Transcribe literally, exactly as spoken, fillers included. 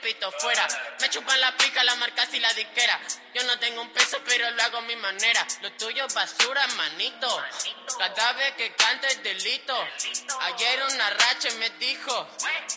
pito fuera. Me chupan la pica, la marcas y la disquera. Yo no tengo un peso, pero lo hago a mi manera. Lo tuyo es basura, manito. Cada vez que canto es delito. Ayer una racha me dijo: